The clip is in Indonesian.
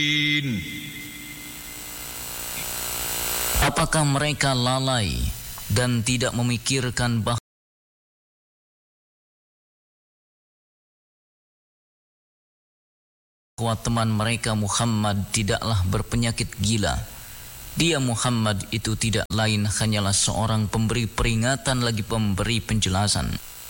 Apakah mereka lalai dan tidak memikirkan bahwa teman mereka Muhammad tidaklah berpenyakit gila? Dia Muhammad itu tidak lain hanyalah seorang pemberi peringatan lagi pemberi penjelasan.